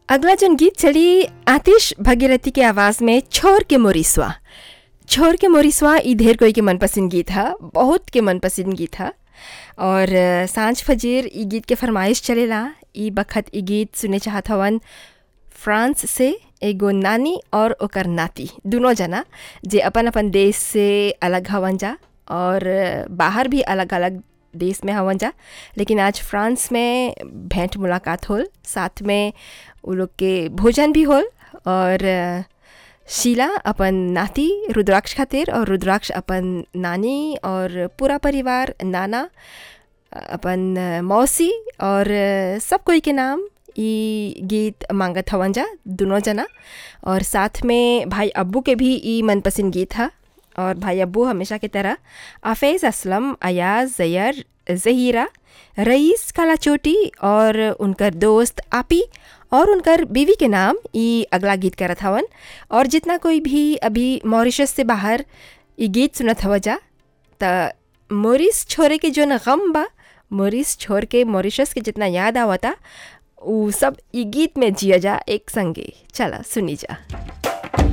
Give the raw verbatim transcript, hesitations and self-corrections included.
अगला जन गीत चली आतिश भगीरथी के आवाज़ में छोर के मोरिसवा। छोर के मोरिसवा ई ढेर कोई के मनपसंद गीत है, बहुत के मनपसंद गीत है। और अ, सांझ फजीर ई गीत के फरमाइश चलेला। ई बखत ई गीत सुने चाहत हवन फ्रांस से एगो नानी और ओकर नाती दोनों जना जे अपन अपन देश से अलग हवन जा और अ, बाहर भी अलग अलग देश में हवन जा, लेकिन आज फ्रांस में भेंट मुलाकात होल, साथ में उ लोग के भोजन भी होल। और अ, शीला अपन नाती रुद्राक्ष खातिर और रुद्राक्ष अपन नानी और पूरा परिवार नाना अपन अ, मौसी और अ, सब कोई के नाम ई गीत मांगत हवन जा दोनों जना। और साथ में भाई अब्बू के भी ई मनपसंद गीत है। और भाई अब्बू हमेशा की तरह आफेज असलम, अयाज, जयर, जहीरा, रईस काला चोटी और उनकर दोस्त आपी और उनकर बीवी के नाम ई अगला गीत करत हवन। और जितना कोई भी अभी मॉरिशस से बाहर ई गीत सुनत हव जा त मोरिस छोरे के जो न गम बा, मोरिस छोड़ के मॉरिशस के जितना याद आवता उ सब ई गीत में जिया जा एक संगे। चला सुनी जा।